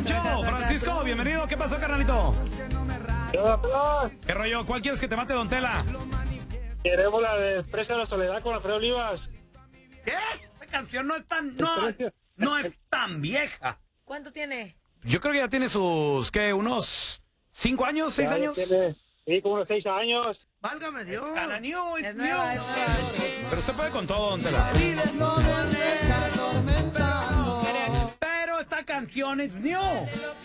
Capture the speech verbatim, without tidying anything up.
Pancho, Francisco, bienvenido. ¿Qué pasó, carnalito? Hola, ¿Qué rollo? ¿Cuál quieres que te mate, Don Tela? queremos la de Expreso de la Soledad con Alfredo Olivas. ¿Qué? Esta canción no es tan, no, no es tan vieja. ¿Cuánto tiene? Yo creo que ya tiene sus, ¿qué? ¿Unos cinco años, seis Ya años? tiene, sí, como unos seis años. Válgame Dios. Cada new, it's Es new. nueva, es nueva. Pero usted puede con todo, Don Tela. Vives no me estés atormentando. Pero esta canción es new.